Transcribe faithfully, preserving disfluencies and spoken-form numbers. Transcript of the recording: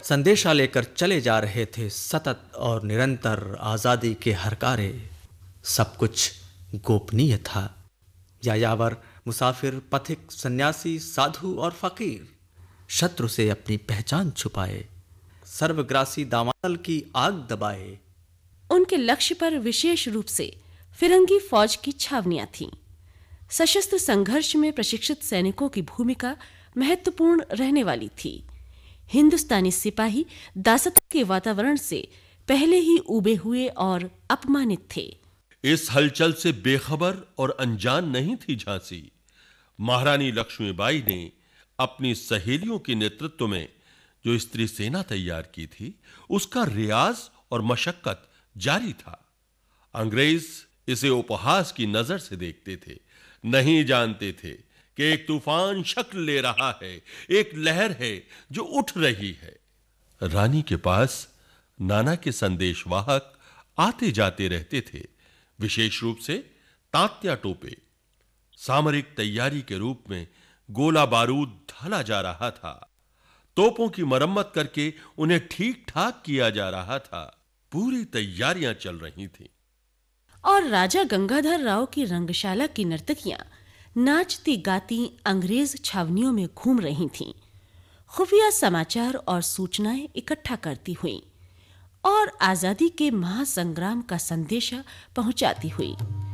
संदेशा लेकर चले जा रहे थे सतत और निरंतर आज़ादी के हरकारे। सब कुछ गोपनीय था। यायावर, मुसाफिर, पथिक, सन्यासी, साधु और फकीर शत्रु से अपनी पहचान छुपाए, सर्वग्रासी दामादल की आग दबाए। उनके लक्ष्य पर विशेष रूप से फिरंगी फौज की छावनियां थीं। सशस्त्र संघर्ष में प्रशिक्षित सैनिकों की भूमिका महत्वपूर्ण रहने वाली थी। हिंदुस्तानी सिपाही दासत्व के वातावरण से पहले ही उबे हुए और अपमानित थे। इस हलचल से बेखबर और अनजान नहीं थी झांसी। महारानी लक्ष्मीबाई ने अपनी सहेलियों के नेतृत्व में जो स्त्री सेना तैयार की थी, उसका रियाज और मशक्कत जारी था। अंग्रेज इसे उपहास की नजर से देखते थे, नहीं जानते थे कि एक तूफान शक्ल ले रहा है, एक लहर है जो उठ रही है। रानी के पास नाना के संदेशवाहक आते जाते रहते थे, विशेष रूप से तांत्या टोपे। सामरिक तैयारी के रूप में गोला बारूद ढाला जा रहा था, तोपों की मरम्मत करके उन्हें ठीक ठाक किया जा रहा था। पूरी तैयारियां चल रही थीं। और राजा गंगाधर राव की रंगशाला की नर्तकियां नाचती गाती अंग्रेज छावनियों में घूम रही थीं, खुफिया समाचार और सूचनाएं इकट्ठा करती हुईं और आजादी के महासंग्राम का संदेशा पहुंचाती हुई।